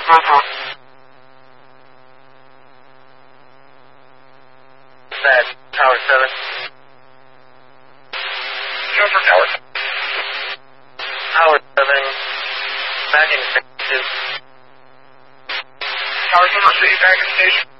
Bad. Tower 7. Transfer Tower. Tower 7. Back in station. Tower 7, I'll show you back in station.